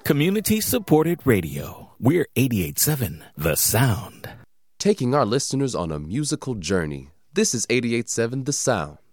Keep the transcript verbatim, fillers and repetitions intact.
Community-supported radio. We're eighty-eight point seven The Sound. Taking our listeners on a musical journey. This is eighty-eight point seven The Sound.